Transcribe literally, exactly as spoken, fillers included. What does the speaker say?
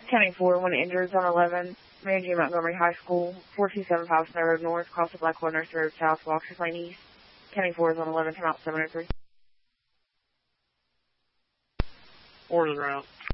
County four, one injured on eleven, Managing Montgomery High School, four two seven five Snow Road North, cross the Blackwell Nursery Road South, Walker's Lane East. County four is on eleven, come out seven oh three. Orders route.